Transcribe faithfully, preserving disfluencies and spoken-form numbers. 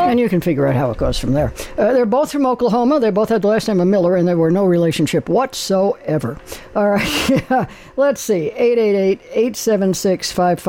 And you can figure out how it goes from there. Uh, they're both from Oklahoma. They both had the last name of Miller, and there were no relationship whatsoever. All right. Let's see. eight eight eight, eight seven six, five five